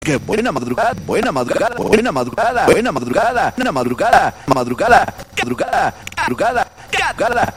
Que buena madrugada, buena madrugada, buena madrugada, buena madrugada, buena madrugada, madrugada, madrugada, madrugada, madrugada,